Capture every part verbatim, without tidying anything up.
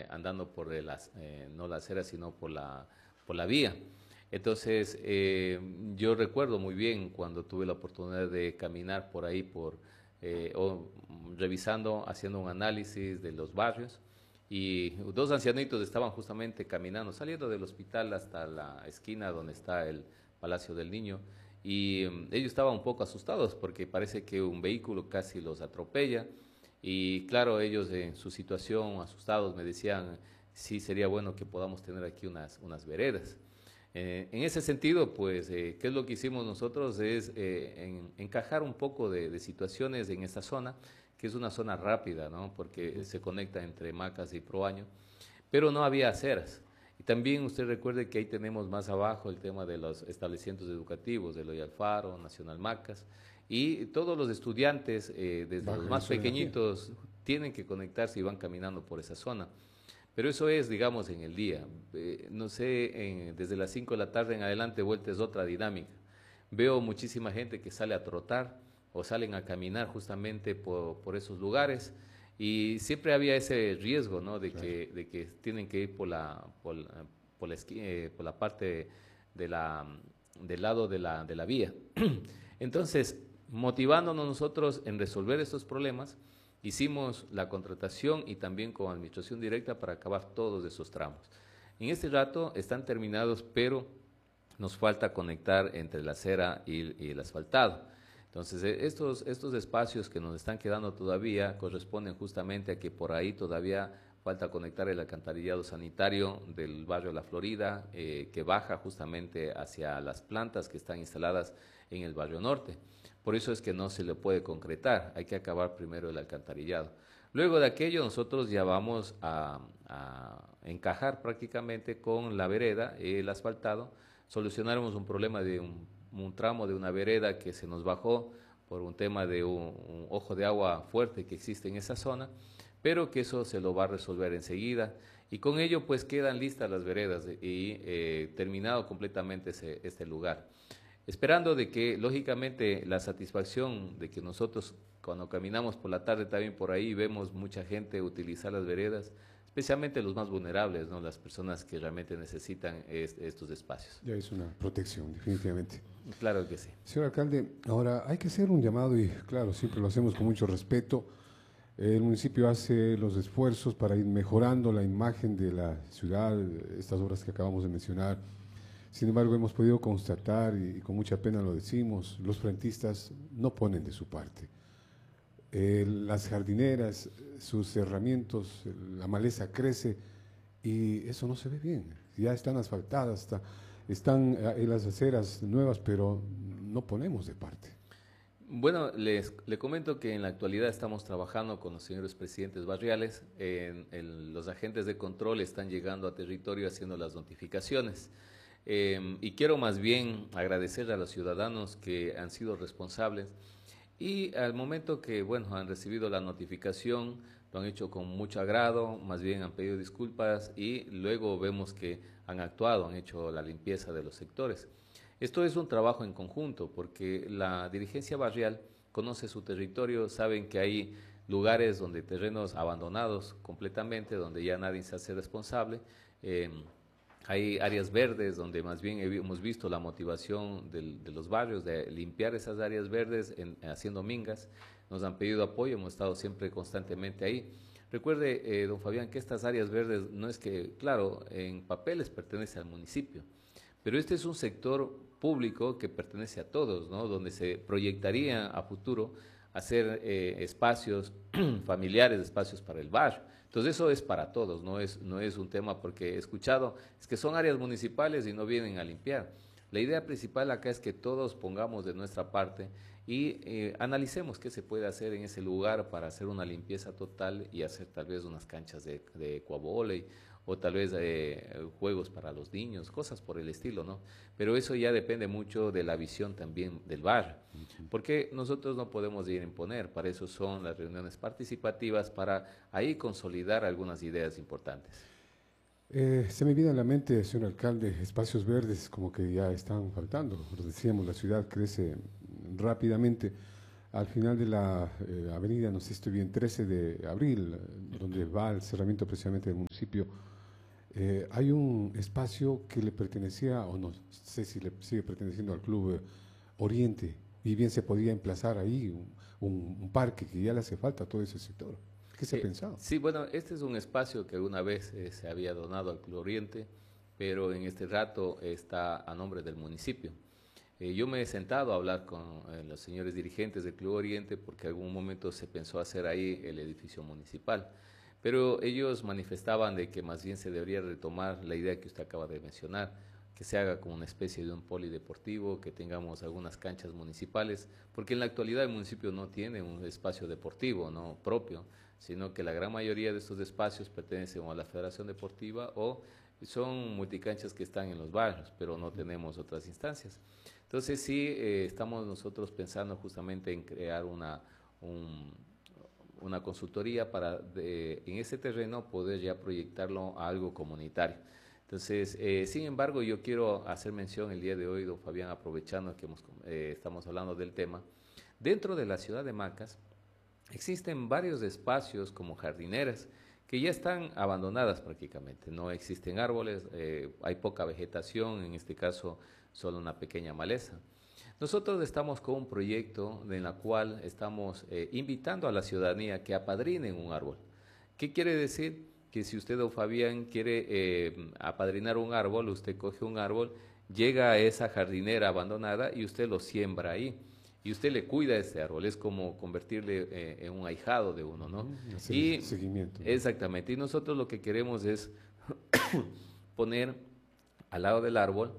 andando por el, eh, no la acera, sino por la, por la vía. Entonces, eh, yo recuerdo muy bien cuando tuve la oportunidad de caminar por ahí, por, eh, o, revisando, haciendo un análisis de los barrios, y dos ancianitos estaban justamente caminando, saliendo del hospital hasta la esquina donde está el Palacio del Niño, y um, ellos estaban un poco asustados porque parece que un vehículo casi los atropella, y claro, ellos en su situación, asustados, me decían, sí, sería bueno que podamos tener aquí unas, unas veredas. Eh, en ese sentido, pues, eh, ¿qué es lo que hicimos nosotros? Es eh, en, encajar un poco de, de situaciones en esta zona, que es una zona rápida, ¿no? Porque se conecta entre Macas y Proaño, pero no había aceras. Y también usted recuerde que ahí tenemos más abajo el tema de los establecimientos educativos, de Loy Alfaro, Nacional Macas, y todos los estudiantes, eh, desde los más pequeñitos, tienen que conectarse y van caminando por esa zona. Pero eso es, digamos, en el día. Eh, no sé, en, desde las cinco de la tarde en adelante, vuelta es otra dinámica. Veo muchísima gente que sale a trotar o salen a caminar justamente por, por esos lugares, y siempre había ese riesgo, ¿no? De, claro, que, de que tienen que ir por la, por, por la, esqui, eh, por la parte de la, del lado de la, de la vía. Entonces, motivándonos nosotros en resolver estos problemas, hicimos la contratación y también con administración directa para acabar todos esos tramos. En este rato están terminados, pero nos falta conectar entre la acera y, y el asfaltado. Entonces, estos, estos espacios que nos están quedando todavía corresponden justamente a que por ahí todavía falta conectar el alcantarillado sanitario del barrio La Florida, eh, que baja justamente hacia las plantas que están instaladas en el barrio norte. Por eso es que no se le puede concretar, hay que acabar primero el alcantarillado. Luego de aquello nosotros ya vamos a, a encajar prácticamente con la vereda, el asfaltado. Solucionaremos un problema de un, un tramo de una vereda que se nos bajó por un tema de un, un ojo de agua fuerte que existe en esa zona, pero que eso se lo va a resolver enseguida, y con ello pues quedan listas las veredas y eh, terminado completamente ese, este lugar. Esperando de que, lógicamente, la satisfacción de que nosotros cuando caminamos por la tarde también por ahí vemos mucha gente utilizar las veredas, especialmente los más vulnerables, ¿no? Las personas que realmente necesitan est estos espacios. Ya es una protección, definitivamente. Claro que sí. Señor alcalde, ahora hay que hacer un llamado y, claro, siempre lo hacemos con mucho respeto. El municipio hace los esfuerzos para ir mejorando la imagen de la ciudad, estas obras que acabamos de mencionar. Sin embargo, hemos podido constatar, y con mucha pena lo decimos, los frentistas no ponen de su parte. Eh, las jardineras, sus cerramientos, la maleza crece y eso no se ve bien. Ya están asfaltadas, está, están en las aceras nuevas, pero no ponemos de parte. Bueno, les le comento que en la actualidad estamos trabajando con los señores presidentes barriales. En, en, los agentes de control están llegando a territorio haciendo las notificaciones. Eh, y quiero más bien agradecer a los ciudadanos que han sido responsables, y al momento que, bueno, han recibido la notificación, lo han hecho con mucho agrado, más bien han pedido disculpas y luego vemos que han actuado, han hecho la limpieza de los sectores. Esto es un trabajo en conjunto porque la dirigencia barrial conoce su territorio, saben que hay lugares donde terrenos abandonados completamente, donde ya nadie se hace responsable. Eh, Hay áreas verdes donde más bien hemos visto la motivación del, de los barrios de limpiar esas áreas verdes en, haciendo mingas. Nos han pedido apoyo, hemos estado siempre constantemente ahí. Recuerde, eh, don Fabián, que estas áreas verdes no es que, claro, en papeles pertenece al municipio, pero este es un sector público que pertenece a todos, ¿no? Donde se proyectaría a futuro hacer eh, espacios familiares, espacios para el barrio. Entonces eso es para todos, no es, no es un tema, porque he escuchado, es que son áreas municipales y no vienen a limpiar. La idea principal acá es que todos pongamos de nuestra parte y eh, analicemos qué se puede hacer en ese lugar para hacer una limpieza total y hacer tal vez unas canchas de, de ecuavóley, o tal vez eh, juegos para los niños, cosas por el estilo, ¿no? Pero eso ya depende mucho de la visión también del barrio, porque nosotros no podemos ir a imponer, para eso son las reuniones participativas, para ahí consolidar algunas ideas importantes. Eh, se me viene a la mente, señor alcalde, espacios verdes como que ya están faltando. Lo decíamos, la ciudad crece rápidamente. al final de la eh, avenida, no sé si estoy bien, trece de abril, eh, donde va el cerramiento precisamente del municipio, eh, hay un espacio que le pertenecía, o no sé si le sigue perteneciendo al Club eh, Oriente, y bien se podía emplazar ahí un, un- un parque que ya le hace falta a todo ese sector. ¿Qué se ha Eh, pensado? sí, bueno, este es un espacio que una vez eh, se había donado al Club Oriente, pero en este rato está a nombre del municipio. Eh, yo me he sentado a hablar con eh, los señores dirigentes del Club Oriente porque en algún momento se pensó hacer ahí el edificio municipal, pero ellos manifestaban de que más bien se debería retomar la idea que usted acaba de mencionar, que se haga como una especie de un polideportivo, que tengamos algunas canchas municipales, porque en la actualidad el municipio no tiene un espacio deportivo no propio, sino que la gran mayoría de estos espacios pertenecen o a la Federación Deportiva o son multicanchas que están en los barrios, pero no tenemos otras instancias. Entonces sí, eh, estamos nosotros pensando justamente en crear una, un, una consultoría para de, en ese terreno poder ya proyectarlo a algo comunitario. Entonces, eh, sin embargo, yo quiero hacer mención el día de hoy, don Fabián, aprovechando que hemos, eh, estamos hablando del tema. Dentro de la ciudad de Macas existen varios espacios como jardineras que ya están abandonadas prácticamente. No existen árboles, eh, hay poca vegetación, en este caso solo una pequeña maleza. Nosotros estamos con un proyecto en el cual estamos eh, invitando a la ciudadanía que apadrinen un árbol. ¿Qué quiere decir? Que si usted, don Fabián, quiere eh, apadrinar un árbol, usted coge un árbol, llega a esa jardinera abandonada y usted lo siembra ahí. Y usted le cuida a este árbol, es como convertirle eh, en un ahijado de uno, ¿no? Ujú, hacer el Y seguimiento, ¿no? exactamente, y nosotros lo que queremos es poner al lado del árbol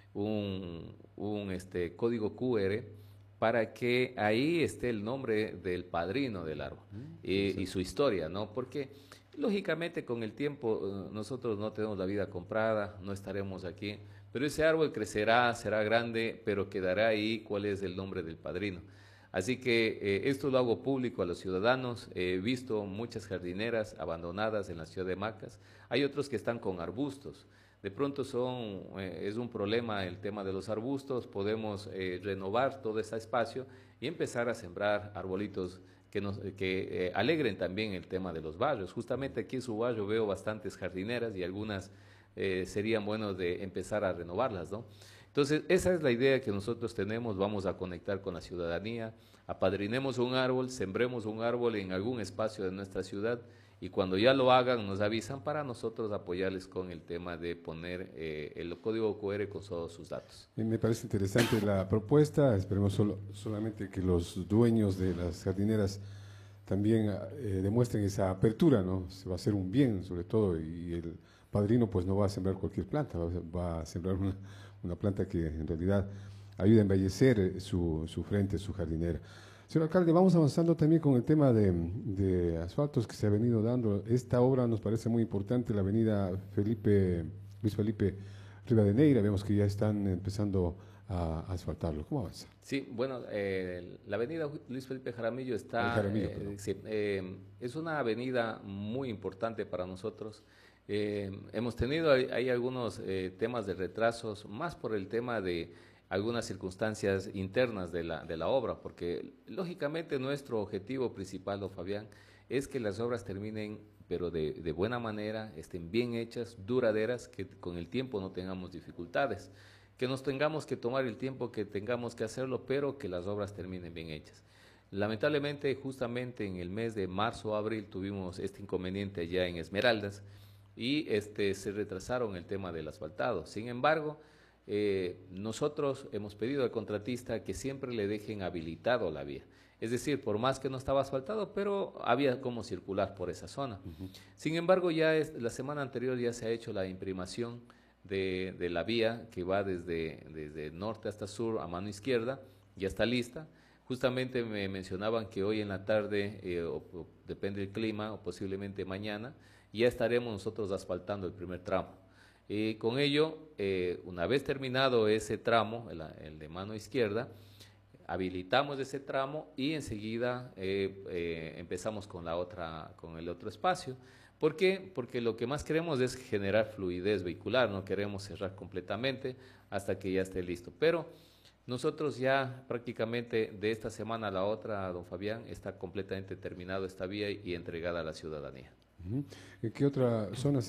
un, un este, código Q R para que ahí esté el nombre del padrino del árbol eh, y su historia, ¿no? Porque lógicamente con el tiempo eh, nosotros no tenemos la vida comprada, no estaremos aquí, pero ese árbol crecerá, será grande, pero quedará ahí cuál es el nombre del padrino. Así que eh, esto lo hago público a los ciudadanos. He visto muchas jardineras abandonadas en la ciudad de Macas. Hay otros que están con arbustos. De pronto son, eh, es un problema el tema de los arbustos. Podemos eh, renovar todo ese espacio y empezar a sembrar arbolitos que, nos, que eh, alegren también el tema de los barrios. Justamente aquí en su barrio veo bastantes jardineras y algunas eh, serían buenos de empezar a renovarlas, ¿no? Entonces, esa es la idea que nosotros tenemos, vamos a conectar con la ciudadanía, apadrinemos un árbol, sembremos un árbol en algún espacio de nuestra ciudad y cuando ya lo hagan nos avisan para nosotros apoyarles con el tema de poner eh, el código Q R con todos sus datos. Y me parece interesante la propuesta, esperemos solo, solamente que los dueños de las jardineras también eh, demuestren esa apertura, ¿no? Se va a hacer un bien sobre todo y el padrino pues no va a sembrar cualquier planta, va, va a sembrar una, una planta que en realidad ayuda a embellecer eh, su, su frente, su jardinera. Señor alcalde, vamos avanzando también con el tema de, de asfaltos que se ha venido dando. Esta obra nos parece muy importante, la avenida Felipe, Luis Felipe Rivadeneira, vemos que ya están empezando a asfaltarlo. ¿Cómo avanza? Sí, bueno, eh, la avenida Luis Felipe Jaramillo El está, Jaramillo, eh, perdón. sí, eh, es una avenida muy importante para nosotros. Eh, hemos tenido, hay, hay algunos eh, temas de retrasos, más por el tema de algunas circunstancias internas de la, de la obra, porque lógicamente nuestro objetivo principal, don Fabián, es que las obras terminen, pero de, de buena manera, estén bien hechas, duraderas, que con el tiempo no tengamos dificultades, que nos tengamos que tomar el tiempo que tengamos que hacerlo, pero que las obras terminen bien hechas. Lamentablemente, justamente en el mes de marzo o abril tuvimos este inconveniente allá en Esmeraldas y este, se retrasaron el tema del asfaltado. Sin embargo, eh, nosotros hemos pedido al contratista que siempre le dejen habilitado la vía. Es decir, por más que no estaba asfaltado, pero había cómo circular por esa zona. Uh-huh. Sin embargo, ya es, la semana anterior ya se ha hecho la imprimación de, de la vía que va desde, desde norte hasta sur a mano izquierda, ya está lista. Justamente me mencionaban que hoy en la tarde, eh, o, o, depende del clima, o posiblemente mañana, ya estaremos nosotros asfaltando el primer tramo. Y con ello, eh, una vez terminado ese tramo, el, el de mano izquierda, habilitamos ese tramo y enseguida eh, eh, empezamos con la otra, con el otro espacio. ¿Por qué? Porque lo que más queremos es generar fluidez vehicular, no queremos cerrar completamente hasta que ya esté listo. Pero Nosotros ya prácticamente de esta semana a la otra, don Fabián, está completamente terminado esta vía y entregada a la ciudadanía. Uh -huh. ¿En qué otra zona